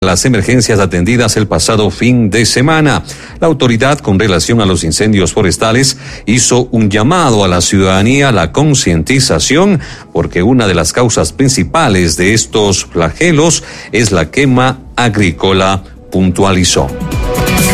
las emergencias atendidas el pasado fin de semana. La autoridad, con relación a los incendios forestales, hizo un llamado a la ciudadanía a la concientización, porque una de las causas principales de estos flagelos es la quema agrícola, puntualizó.